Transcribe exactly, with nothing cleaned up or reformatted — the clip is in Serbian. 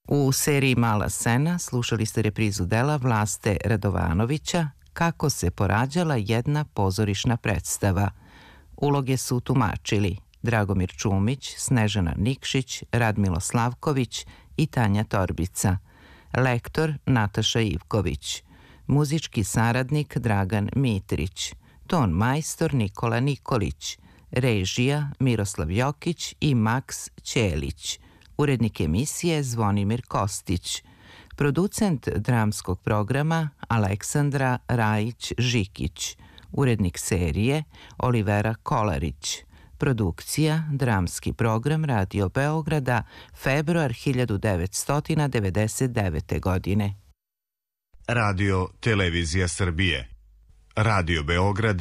U seriji Mala scena slušali ste reprizu dela Vlaste Radovanovića Kako se porađala jedna pozorišna predstava. Uloge su tumačili Dragomir Čumić, Snežana Nikšić, Radmilo Slavković i Tanja Torbica. Lektor Nataša Ivković. Muzički saradnik Dragan Mitrić. Ton majstor Nikola Nikolić. Režija Miroslav Jokić i Maks Ćelić. Urednik emisije Zvonimir Kostić. Producent dramskog programa Aleksandra Rajić-Žikić. Urednik serije Olivera Kolarić. Produkcija Dramski program Radio Beograda, februar hiljadu devetsto devedeset devete. godine. Radio Televizija Srbije. Radio Beograd